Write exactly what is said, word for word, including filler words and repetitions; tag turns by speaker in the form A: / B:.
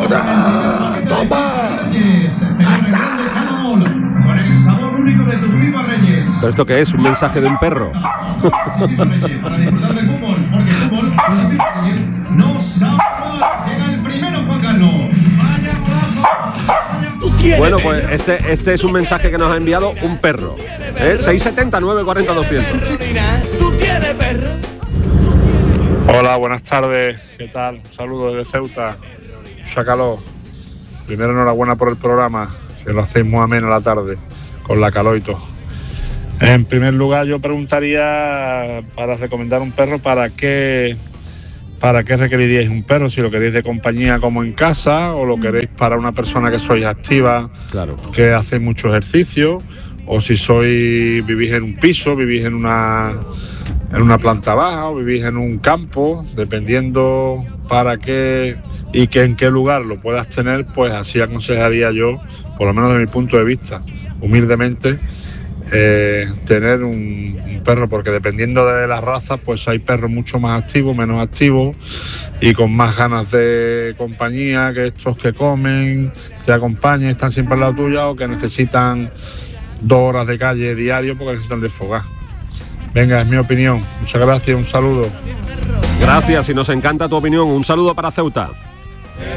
A: Con el sabor único de tu viva Reyes.
B: ¿Pero esto qué es? ¿Un mensaje de un perro?
A: Para disfrutar del fútbol, porque el fútbol no sabe mal. Llega el primero, Juan Carlos. Vaya golazo.
B: Bueno, pues este, este es un mensaje que nos ha enviado un perro. ¿Eh? seis setenta, nueve cuarenta, doscientos.
C: Hola, buenas tardes. ¿Qué tal? Un saludo desde Ceuta. Sácalo. Primero, enhorabuena por el programa, que lo hacéis muy ameno a la tarde, con la calor y todo. En primer lugar, yo preguntaría, para recomendar un perro, ¿para qué, para qué requeriríais un perro? Si lo queréis de compañía como en casa, o lo queréis para una persona que sois activa,
B: claro,
C: que hacéis mucho ejercicio, o si sois, vivís en un piso, vivís en una, en una planta baja, o vivís en un campo, dependiendo para qué y que en qué lugar lo puedas tener, pues así aconsejaría yo, por lo menos de mi punto de vista, humildemente, eh, tener un, un perro, porque dependiendo de las razas, pues hay perros mucho más activos, menos activos y con más ganas de compañía que estos que comen, te acompañan, están siempre al lado tuyo, o que necesitan dos horas de calle diario porque necesitan desfogar. Venga, es mi opinión. Muchas gracias, un saludo.
B: Gracias y nos encanta tu opinión. Un saludo para Ceuta.